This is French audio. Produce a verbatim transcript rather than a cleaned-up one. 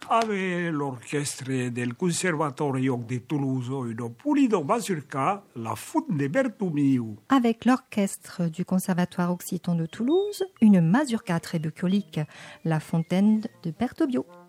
avec l'orchestre del Conservatorio de Toulouse, une pulido mazurka, la fonte de Bertomeu. Avec l'orchestre du Conservatoire Occitan de Toulouse, une mazurka très bucolique, la fontaine de Bertobio.